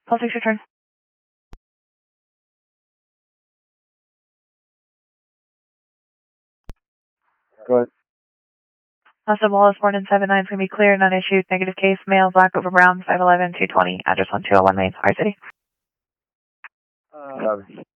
Pulse 6 return. Go ahead. Austin Wallace, born in 7-9, is going to be clear, none issued, negative case, male, black over brown, 5'11", 220, address 1201 Main, High City.